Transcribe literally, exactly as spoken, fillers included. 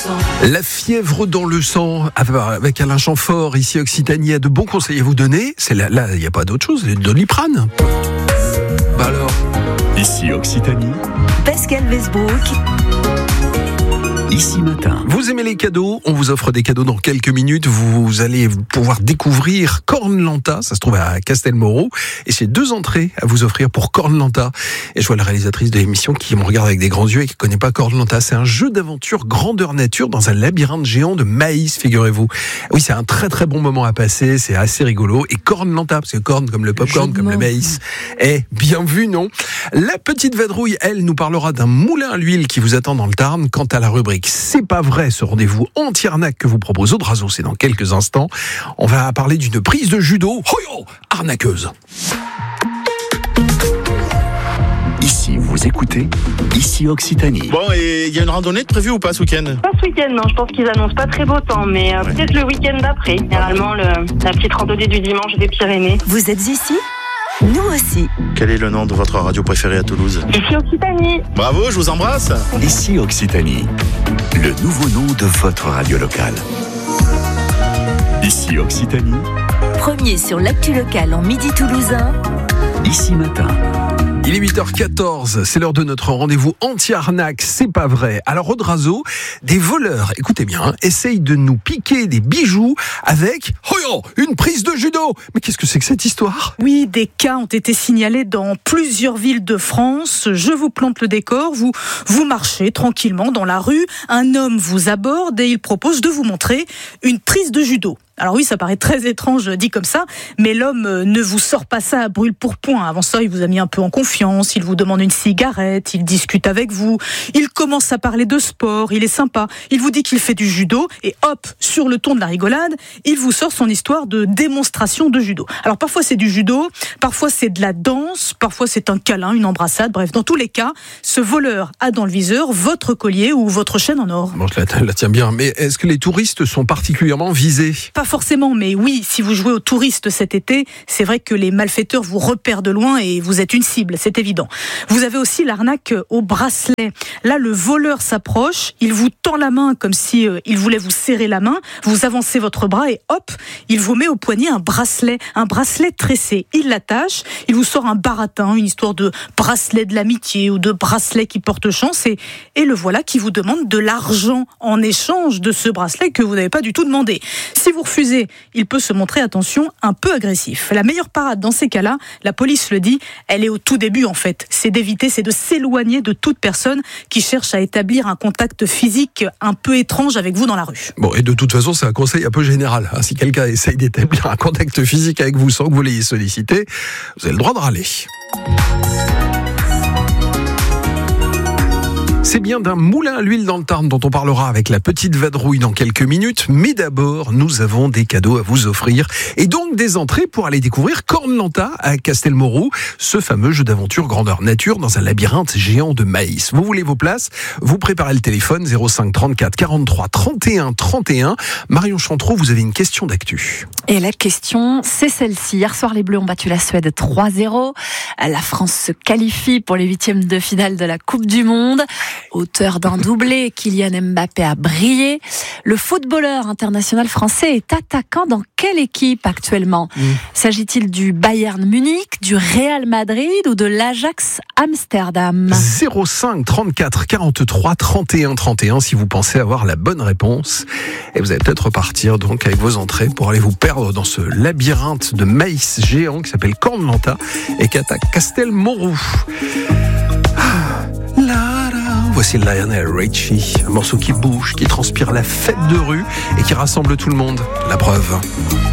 La fièvre dans le sang, avec Alain Chamfort, ici Occitanie, a de bons conseils à vous donner. C'est là, là, il n'y a pas d'autre chose, le Doliprane. Bah alors. Ici Occitanie. Pascal Westbrook. Ici Matin. Vous aimez les cadeaux? On vous offre des cadeaux dans quelques minutes. Vous allez pouvoir découvrir Cornlanta. Ça se trouve à Castelmoreau. Et c'est deux entrées à vous offrir pour Cornlanta. Et je vois la réalisatrice de l'émission qui me regarde avec des grands yeux et qui ne connaît pas Cornlanta. C'est un jeu d'aventure grandeur nature dans un labyrinthe géant de maïs, figurez-vous. Oui, c'est un très très bon moment à passer. C'est assez rigolo. Et Cornlanta, parce que corn comme le popcorn, comme le maïs. Eh, bien vu, non? La petite vadrouille, elle, nous parlera d'un moulin à l'huile qui vous attend dans le Tarn. Quant à la rubrique C'est pas vrai, ce rendez-vous anti-arnaque que vous propose Audrazo, c'est dans quelques instants. On va parler d'une prise de judo. Hoyo, arnaqueuse. Ici, vous écoutez Ici Occitanie. Bon, et il y a une randonnée de prévue ou pas ce week-end? Pas ce week-end, non. Je pense qu'ils annoncent pas très beau temps, mais euh, ouais. Peut-être le week-end d'après. Généralement, le, la petite randonnée du dimanche des Pyrénées. Vous êtes ici? Nous aussi. Quel est le nom de votre radio préférée à Toulouse? Ici Occitanie. Bravo, je vous embrasse. Ici Occitanie, le nouveau nom de votre radio locale. Ici Occitanie. Premier sur l'actu locale en midi toulousain. Ici Matin. Il est huit heures quatorze, c'est l'heure de notre rendez-vous anti-arnaque, c'est pas vrai. Alors Audrazo, des voleurs, écoutez bien, hein, essayent de nous piquer des bijoux avec, oh yo, une prise de judo. Mais qu'est-ce que c'est que cette histoire? Oui, des cas ont été signalés dans plusieurs villes de France. Je vous plante le décor, vous, vous marchez tranquillement dans la rue, un homme vous aborde et il propose de vous montrer une prise de judo. Alors oui, ça paraît très étrange dit comme ça, mais l'homme ne vous sort pas ça à brûle pour point. Avant ça, il vous a mis un peu en confiance, il vous demande une cigarette, il discute avec vous, il commence à parler de sport, il est sympa, il vous dit qu'il fait du judo, et hop, sur le ton de la rigolade, il vous sort son histoire de démonstration de judo. Alors parfois c'est du judo, parfois c'est de la danse, parfois c'est un câlin, une embrassade, bref, dans tous les cas, ce voleur a dans le viseur votre collier ou votre chaîne en or. Bon, je la, la tiens bien, mais est-ce que les touristes sont particulièrement visés? Pas forcément, mais oui, si vous jouez aux touristes cet été, c'est vrai que les malfaiteurs vous repèrent de loin et vous êtes une cible, c'est évident. Vous avez aussi l'arnaque au bracelet. Là, le voleur s'approche, il vous tend la main comme si euh, il voulait vous serrer la main, vous avancez votre bras et hop, il vous met au poignet un bracelet, un bracelet tressé. Il l'attache, il vous sort un baratin, une histoire de bracelet de l'amitié ou de bracelet qui porte chance et, et le voilà qui vous demande de l'argent en échange de ce bracelet que vous n'avez pas du tout demandé. Si vous refusez, il peut se montrer, attention, un peu agressif. La meilleure parade dans ces cas-là, la police le dit, elle est au tout début en fait. C'est d'éviter, c'est de s'éloigner de toute personne qui cherche à établir un contact physique un peu étrange avec vous dans la rue. Bon, et de toute façon, c'est un conseil un peu général. Hein. Si quelqu'un essaye d'établir un contact physique avec vous sans que vous l'ayez sollicité, vous avez le droit de râler. C'est bien d'un moulin à l'huile dans le Tarn dont on parlera avec la petite vadrouille dans quelques minutes. Mais d'abord, nous avons des cadeaux à vous offrir. Et donc des entrées pour aller découvrir Cornlanta à Castelmoreau, ce fameux jeu d'aventure grandeur nature dans un labyrinthe géant de maïs. Vous voulez vos places? Vous préparez le téléphone zéro cinq trente-quatre quarante-trois trente et un trente et un. Marion Chantreau, vous avez une question d'actu. Et la question, c'est celle-ci. Hier soir, les Bleus ont battu la Suède trois zéro. La France se qualifie pour les huitièmes de finale de la Coupe du Monde. Auteur d'un doublé, Kylian Mbappé a brillé. Le footballeur international français est attaquant dans quelle équipe actuellement? mmh. S'agit-il du Bayern Munich, du Real Madrid ou de l'Ajax Amsterdam? zéro cinq trente-quatre quarante-trois trente et un trente et un si vous pensez avoir la bonne réponse. Et vous allez peut-être repartir donc avec vos entrées pour aller vous perdre dans ce labyrinthe de maïs géant qui s'appelle Cornlanta et qui attaque Castelmoreau. Voici Lionel Richie, un morceau qui bouge, qui transpire la fête de rue et qui rassemble tout le monde. La preuve.